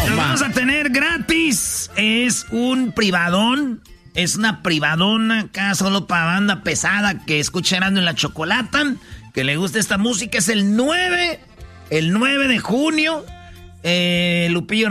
Lo vamos a tener gratis. Es un privadón. Es una privadona acá solo para banda pesada que escucha Erasmo y la Chocolata. Que le gusta esta música. Es el 9 de junio. Lupillo